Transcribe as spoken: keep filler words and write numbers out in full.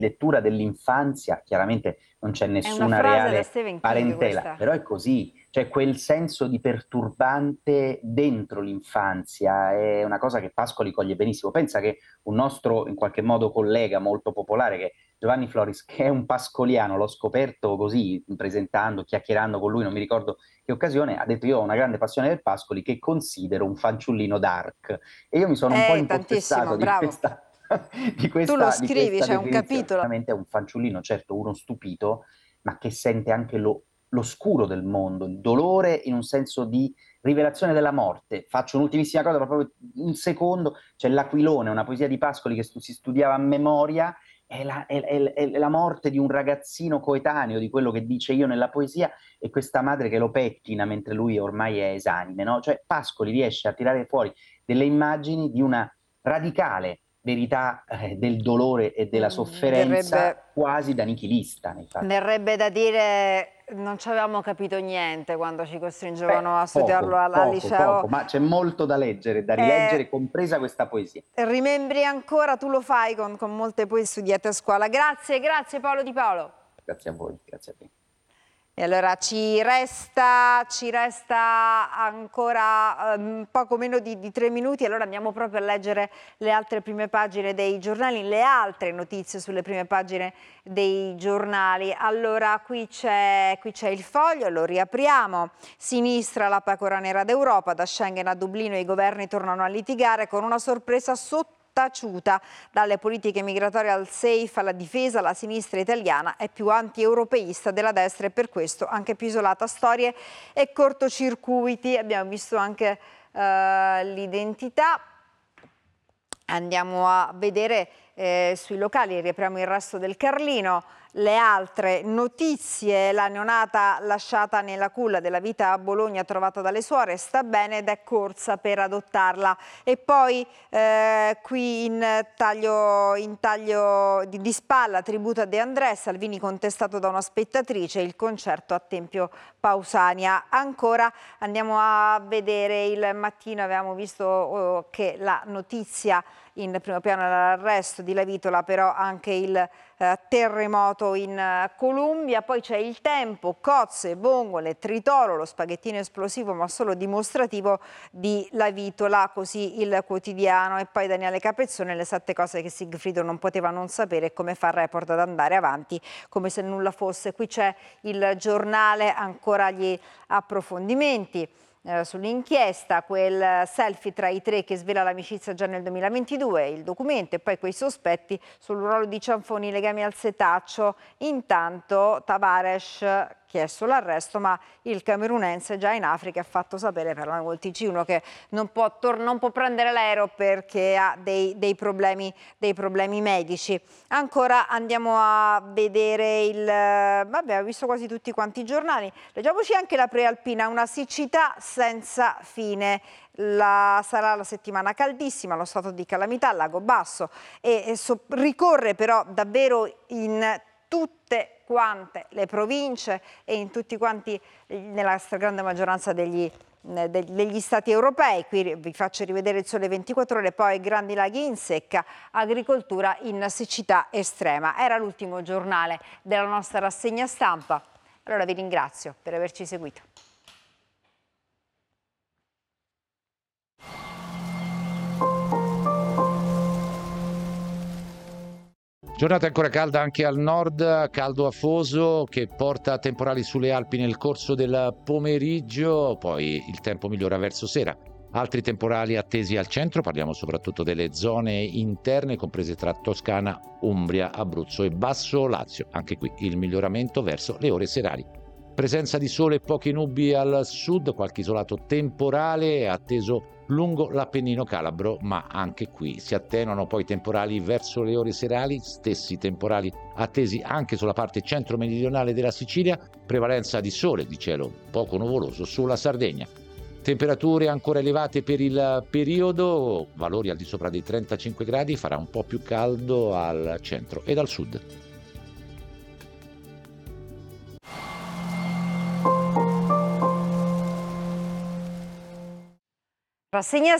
lettura dell'infanzia, chiaramente non c'è È una nessuna frase da reale Stephen King parentela, questa. però è così, cioè quel senso di perturbante dentro l'infanzia è una cosa che Pascoli coglie benissimo. Pensa che un nostro, in qualche modo, collega molto popolare, che è Giovanni Floris, che è un pascoliano, l'ho scoperto così, presentando, chiacchierando con lui, non mi ricordo che occasione, ha detto: io ho una grande passione del Pascoli che considero un fanciullino dark. E io mi sono un po' Eh, impossessato tantissimo, di bravo. questa, di Tu lo questa, di scrivi, questa c'è un definizione. capitolo. Veramente è un fanciullino, certo, uno stupito, ma che sente anche lo, l'oscuro del mondo, il dolore in un senso di rivelazione della morte. Faccio un'ultimissima cosa, proprio un secondo, c'è L'Aquilone, una poesia di Pascoli che stu- si studiava a memoria, è la, è- è- è la morte di un ragazzino coetaneo di quello che dice io nella poesia, e questa madre che lo pettina mentre lui ormai è esanime, no? Cioè Pascoli riesce a tirare fuori delle immagini di una radicale verità eh, del dolore e della Mm, verrebbe, sofferenza quasi da nichilista nei fatti. verrebbe da dire non ci avevamo capito niente quando ci costringevano Beh, a studiarlo poco, al, al poco, liceo. poco, ma c'è molto da leggere, da Eh, rileggere, compresa questa poesia. rimembri ancora, tu lo fai con, con molte poesie studiate a scuola. Grazie, grazie Paolo Di Paolo. Grazie a voi, grazie a te. E allora ci resta, ci resta ancora um, poco meno di, di tre minuti, allora andiamo proprio a leggere le altre prime pagine dei giornali, le altre notizie sulle prime pagine dei giornali. Allora qui c'è il Foglio, lo riapriamo. Sinistra, la pecora nera d'Europa, da Schengen a Dublino i governi tornano a litigare con una sorpresa sotto taciuta. Dalle politiche migratorie al safe alla difesa, la sinistra italiana è più anti-europeista della destra e per questo anche più isolata. Storie e cortocircuiti, abbiamo visto anche eh, l'identità. Andiamo a vedere eh, sui locali, riapriamo il resto del Carlino, le altre notizie. La neonata lasciata nella culla della vita a Bologna trovata dalle suore sta bene ed è corsa per adottarla. E poi eh, qui in taglio, in taglio di, di spalla, tributo a De André, Salvini contestato da una spettatrice, il concerto a Tempio Pausania. Ancora andiamo a vedere Il Mattino, avevamo visto oh, che la notizia in primo piano l'arresto di Lavitola, però anche il eh, terremoto in eh, Columbia. Poi c'è Il Tempo, cozze, vongole, tritolo, lo spaghettino esplosivo ma solo dimostrativo di Lavitola, così il Quotidiano. E poi Daniele Capezzone, le sette cose che Sigfrido non poteva non sapere e come fa il report ad andare avanti come se nulla fosse. Qui c'è Il Giornale, ancora gli approfondimenti Eh, sull'inchiesta, quel selfie tra i tre che svela l'amicizia già nel duemilaventidue, il documento, e poi quei sospetti sul ruolo di Cianfoni, legami al setaccio. Intanto Tavares chiesto l'arresto, ma il camerunense già in Africa ha fatto sapere per la T G uno che non può, non può prendere l'aereo perché ha dei, dei, problemi, dei problemi medici. Ancora andiamo a vedere il... vabbè, ho visto quasi tutti quanti i giornali. Leggiamoci anche la prealpina, una siccità senza fine. La, sarà la settimana caldissima, lo stato di calamità, Lago Basso, e, e so, ricorre però davvero in tutte quante le province e in tutti quanti, nella stragrande maggioranza degli, degli stati europei. Qui vi faccio rivedere il Sole ventiquattro Ore, poi grandi laghi in secca, agricoltura in siccità estrema. Era l'ultimo giornale della nostra rassegna stampa, allora vi ringrazio per averci seguito. Giornata ancora calda anche al nord, caldo afoso che porta a temporali sulle Alpi nel corso del pomeriggio, poi il tempo migliora verso sera. Altri temporali attesi al centro, parliamo soprattutto delle zone interne comprese tra Toscana, Umbria, Abruzzo e Basso Lazio. Anche qui il miglioramento verso le ore serali. Presenza di sole e poche nubi al sud, qualche isolato temporale atteso lungo l'Appennino calabro, ma anche qui si attenuano poi temporali verso le ore serali, stessi temporali attesi anche sulla parte centro-meridionale della Sicilia, prevalenza di sole, di cielo poco nuvoloso sulla Sardegna. Temperature ancora elevate per il periodo, valori al di sopra dei trentacinque gradi, farà un po' più caldo al centro ed al sud. Rassegna